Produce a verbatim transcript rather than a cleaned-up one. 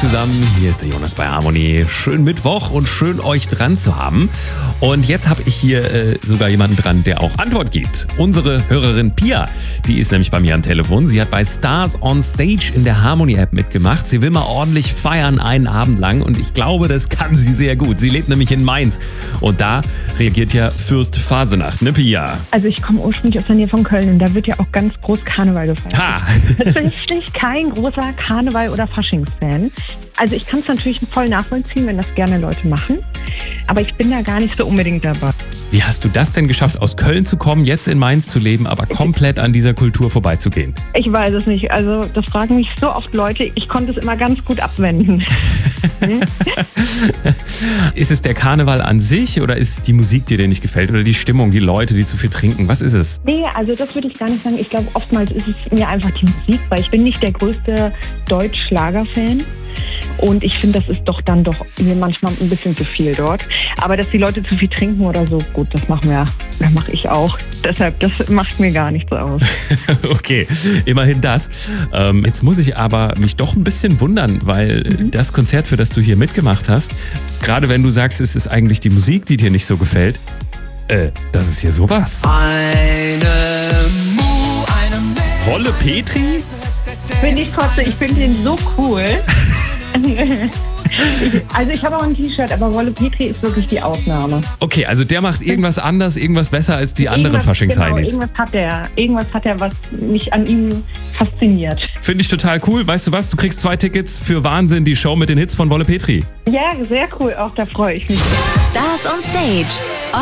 zusammen, hier ist der Jonas bei Harmony. Schön Mittwoch und schön euch dran zu haben. Und jetzt habe ich hier äh, sogar jemanden dran, der auch Antwort gibt. Unsere Hörerin Pia, die ist nämlich bei mir am Telefon. Sie hat bei Stars on Stage in der Harmony-App mitgemacht. Sie will mal ordentlich feiern einen Abend lang und ich glaube, das kann sie sehr gut. Sie lebt nämlich in Mainz und da reagiert ja Fürst Fasenacht, ne Pia? Also ich komme ursprünglich aus der Nähe von Köln und da wird ja auch ganz groß Karneval gefeiert. Ha! Tatsächlich kein großer Karneval- oder Faschingsfan. Also ich kann es natürlich voll nachvollziehen, wenn das gerne Leute machen, aber ich bin da gar nicht so unbedingt dabei. Wie hast du das denn geschafft, aus Köln zu kommen, jetzt in Mainz zu leben, aber komplett an dieser Kultur vorbeizugehen? Ich weiß es nicht. Also das fragen mich so oft Leute. Ich konnte es immer ganz gut abwenden. Ist es der Karneval an sich oder ist es die Musik, die dir nicht gefällt oder die Stimmung, die Leute, die zu viel trinken? Was ist es? Nee, also das würde ich gar nicht sagen. Ich glaube, oftmals ist es mir einfach die Musik, weil ich bin nicht der größte Deutsch-Schlager-Fan. Und ich finde, das ist doch dann doch mir manchmal ein bisschen zu viel dort. Aber dass die Leute zu viel trinken oder so, gut, das machen wir, das mache ich auch. Deshalb, das macht mir gar nichts aus. Okay, immerhin das. Ähm, jetzt muss ich aber mich doch ein bisschen wundern, weil mhm. das Konzert, für das du hier mitgemacht hast, gerade wenn du sagst, es ist eigentlich die Musik, die dir nicht so gefällt, äh, das ist hier sowas. Eine Mu, eine Milch. Wolle Petri? Finde ich trotzdem, ich finde den so cool. Also ich habe auch ein T-Shirt, aber Wolle Petri ist wirklich die Ausnahme. Okay, also der macht irgendwas anders, irgendwas besser als die anderen Irgendwas- Faschingsheinis. Genau, irgendwas hat er. Irgendwas hat er, was mich an ihm fasziniert. Finde ich total cool. Weißt du was? Du kriegst zwei Tickets für Wahnsinn, die Show mit den Hits von Wolle Petri. Ja, sehr cool. Auch da freue ich mich. Stars on Stage.